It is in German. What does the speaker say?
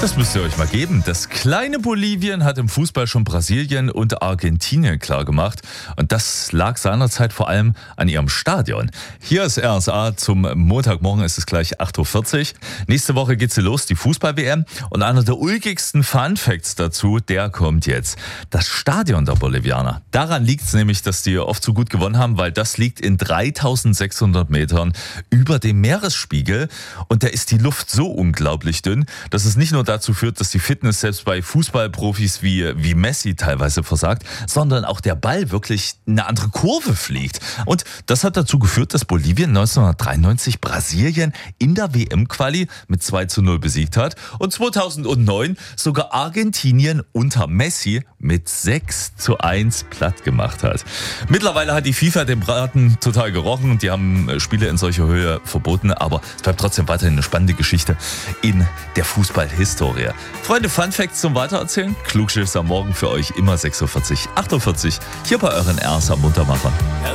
Das müsst ihr euch mal geben. Das kleine Bolivien hat im Fußball schon Brasilien und Argentinien klargemacht. Und das lag seinerzeit vor allem an ihrem Stadion. Hier ist RSA zum Montagmorgen, ist es gleich 8.40 Uhr. Nächste Woche geht's los, die Fußball-WM. Und einer der ulkigsten Fun-Facts dazu, der kommt jetzt. Das Stadion der Bolivianer. Daran liegt es nämlich, dass die oft so gut gewonnen haben, weil das liegt in 3600 Metern über dem Meeresspiegel. Und da ist die Luft so unglaublich dünn, dass es nicht nur dazu führt, dass die Fitness selbst bei Fußballprofis wie Messi teilweise versagt, sondern auch der Ball wirklich eine andere Kurve fliegt. Und das hat dazu geführt, dass Bolivien 1993 Brasilien in der WM-Quali mit 2:0 besiegt hat und 2009 sogar Argentinien unter Messi mit 6:1 platt gemacht hat. Mittlerweile hat die FIFA den Braten total gerochen und die haben Spiele in solcher Höhe verboten, aber es bleibt trotzdem weiterhin eine spannende Geschichte in der Fußballhistorie. Freunde, Fun Facts zum Weitererzählen. Klugschiss am Morgen für euch immer 6.40 Uhr, 8.40 Uhr hier bei euren RSA Muntermachern.